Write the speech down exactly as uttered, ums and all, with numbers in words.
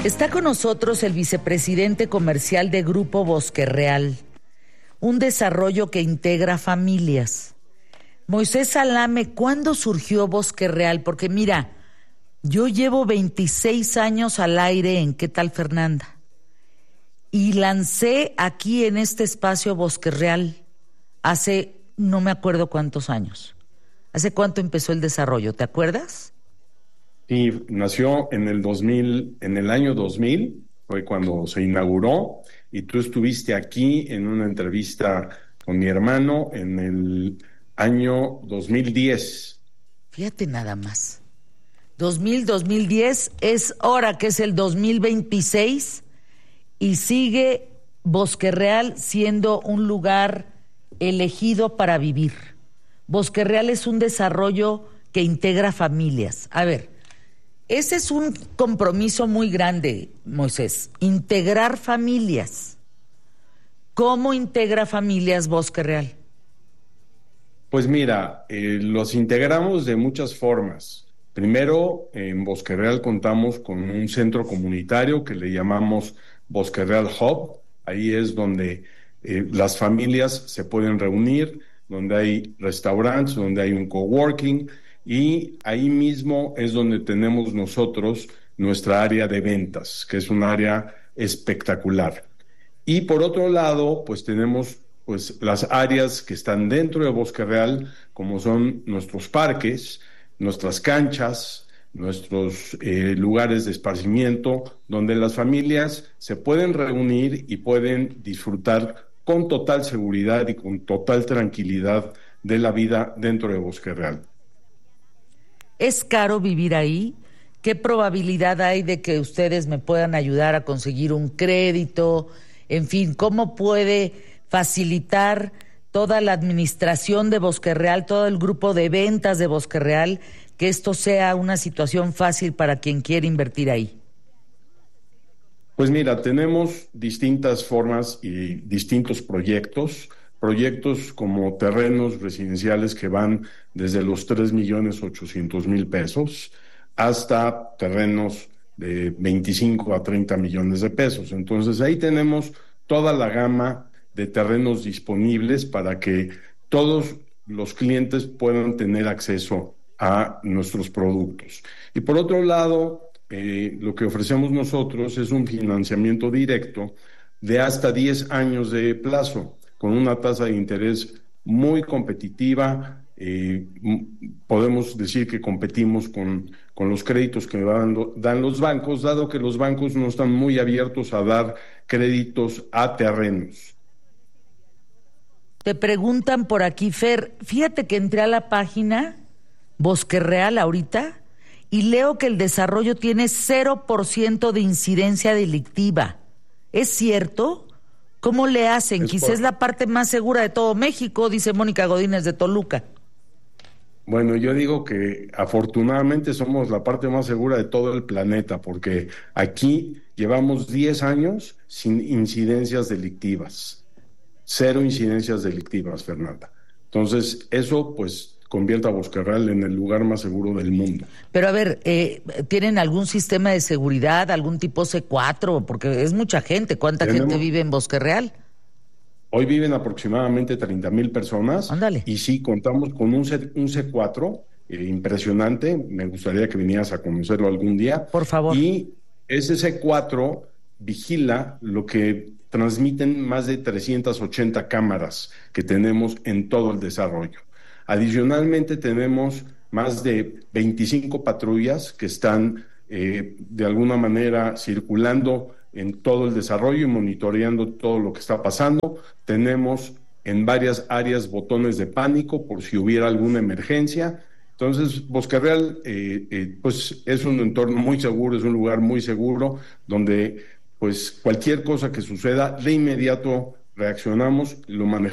Está con nosotros el vicepresidente comercial de Grupo Bosque Real, un desarrollo que integra familias. Moisés Salame, ¿cuándo surgió Bosque Real? Porque mira, yo llevo veintiséis años al aire en ¿Qué tal, Fernanda? Y lancé aquí en este espacio Bosque Real hace no me acuerdo cuántos años. ¿Hace cuánto empezó el desarrollo? ¿Te acuerdas? Sí, nació en el dos mil, en el año dos mil, fue cuando se inauguró, y tú estuviste aquí en una entrevista con mi hermano en el año dos mil diez. Fíjate nada más. dos mil, dos mil diez, es hora que es el dos mil veintiséis y sigue Bosque Real siendo un lugar elegido para vivir. Bosque Real es un desarrollo que integra familias. A ver, ese es un compromiso muy grande, Moisés, integrar familias. ¿Cómo integra familias Bosque Real? Pues mira, eh, los integramos de muchas formas. Primero, en Bosque Real contamos con un centro comunitario que le llamamos Bosque Real Hub. Ahí es donde eh, las familias se pueden reunir, donde hay restaurantes, donde hay un coworking, y ahí mismo es donde tenemos nosotros nuestra área de ventas, que es un área espectacular. Y por otro lado, pues tenemos pues las áreas que están dentro de Bosque Real, como son nuestros parques, nuestras canchas, nuestros eh, lugares de esparcimiento, donde las familias se pueden reunir y pueden disfrutar con total seguridad y con total tranquilidad de la vida dentro de Bosque Real. ¿Es caro vivir ahí? ¿Qué probabilidad hay de que ustedes me puedan ayudar a conseguir un crédito? En fin, ¿cómo puede facilitar toda la administración de Bosque Real, todo el grupo de ventas de Bosque Real, que esto sea una situación fácil para quien quiere invertir ahí? Pues mira, tenemos distintas formas y distintos proyectos, proyectos como terrenos residenciales que van desde los tres millones ochocientos mil pesos hasta terrenos de veinticinco a treinta millones de pesos. Entonces ahí tenemos toda la gama de terrenos disponibles para que todos los clientes puedan tener acceso a nuestros productos. Y por otro lado, Eh, lo que ofrecemos nosotros es un financiamiento directo de hasta diez años de plazo, con una tasa de interés muy competitiva. Eh, podemos decir que competimos con, con los créditos que dan, dan los bancos, dado que los bancos no están muy abiertos a dar créditos a terrenos. Te preguntan por aquí, Fer, fíjate que entré a la página Bosque Real ahorita y leo que el desarrollo tiene cero por ciento de incidencia delictiva. ¿Es cierto? ¿Cómo le hacen? Es Quizás por... es la parte más segura de todo México, dice Mónica Godínez de Toluca. Bueno, yo digo que afortunadamente somos la parte más segura de todo el planeta, porque aquí llevamos diez años sin incidencias delictivas. Cero incidencias delictivas, Fernanda. Entonces, eso pues convierte a Bosque Real en el lugar más seguro del mundo. Pero a ver, eh, ¿tienen algún sistema de seguridad, algún tipo C cuatro? Porque es mucha gente. ¿Cuánta Tenemos, gente vive en Bosque Real? Hoy viven aproximadamente treinta mil personas. Ándale. Y sí, contamos con un C, un C cuatro eh, impresionante. Me gustaría que vinieras a conocerlo algún día. Por favor. Y ese C cuatro vigila lo que transmiten más de trescientas ochenta cámaras que tenemos en todo el desarrollo. Adicionalmente tenemos más de veinticinco patrullas que están eh, de alguna manera circulando en todo el desarrollo y monitoreando todo lo que está pasando. Tenemos en varias áreas botones de pánico por si hubiera alguna emergencia. Entonces, Bosque Real eh, eh, pues es un entorno muy seguro, es un lugar muy seguro donde pues cualquier cosa que suceda, de inmediato reaccionamos, lo manejamos.